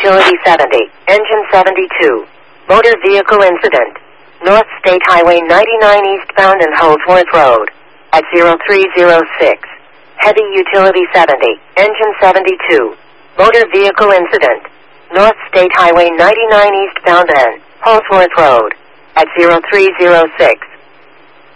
Utility 70, Engine 72. Motor vehicle incident. North State Highway 99 eastbound and Holdsworth Road. At 0306. Heavy Utility 70, Engine 72. Motor vehicle incident. North State Highway 99 eastbound and Holdsworth Road. At 0306.